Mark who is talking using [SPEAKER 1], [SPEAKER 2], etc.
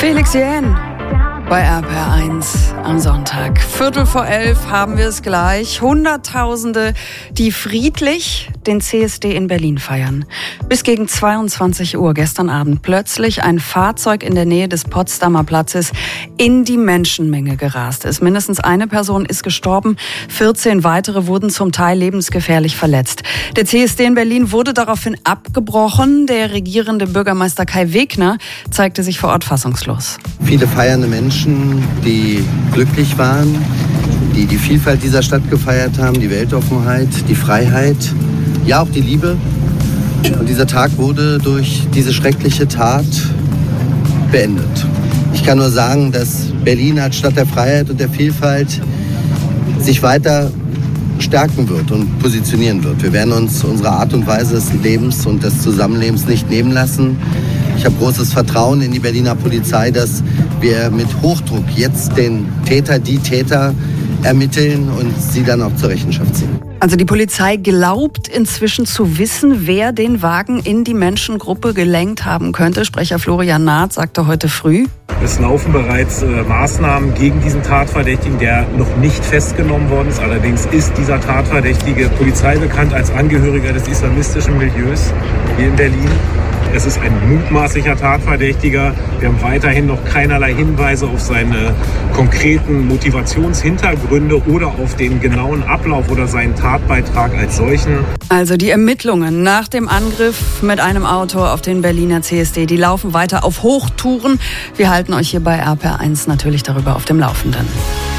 [SPEAKER 1] Felix Jähn bei RPR1 am Sonntag. 11:15 haben wir es gleich. Hunderttausende, die friedlich den CSD in Berlin feiern. Bis gegen 22 Uhr gestern Abend plötzlich ein Fahrzeug in der Nähe des Potsdamer Platzes in die Menschenmenge gerast ist. Mindestens eine Person ist gestorben, 14 weitere wurden zum Teil lebensgefährlich verletzt. Der CSD in Berlin wurde daraufhin abgebrochen. Der regierende Bürgermeister Kai Wegner zeigte sich vor Ort fassungslos.
[SPEAKER 2] Viele feiernde Menschen, die glücklich waren, die die Vielfalt dieser Stadt gefeiert haben, die Weltoffenheit, die Freiheit, ja auch die Liebe. Und dieser Tag wurde durch diese schreckliche Tat beendet. Ich kann nur sagen, dass Berlin als Stadt der Freiheit und der Vielfalt sich weiter stärken wird und positionieren wird. Wir werden uns unsere Art und Weise des Lebens und des Zusammenlebens nicht nehmen lassen. Ich habe großes Vertrauen in die Berliner Polizei, dass wir mit Hochdruck jetzt die Täter ermitteln und sie dann auch zur Rechenschaft ziehen.
[SPEAKER 1] Also die Polizei glaubt inzwischen zu wissen, wer den Wagen in die Menschengruppe gelenkt haben könnte. Sprecher Florian Naht sagte heute früh:
[SPEAKER 3] Es laufen bereits Maßnahmen gegen diesen Tatverdächtigen, der noch nicht festgenommen worden ist. Allerdings ist dieser Tatverdächtige Polizei bekannt als Angehöriger des islamistischen Milieus hier in Berlin. Es ist ein mutmaßlicher Tatverdächtiger. Wir haben weiterhin noch keinerlei Hinweise auf seine konkreten Motivationshintergründe oder auf den genauen Ablauf oder seinen Tatbeitrag als solchen.
[SPEAKER 1] Also die Ermittlungen nach dem Angriff mit einem Auto auf den Berliner CSD, die laufen weiter auf Hochtouren. Wir halten euch hier bei RPR1 natürlich darüber auf dem Laufenden.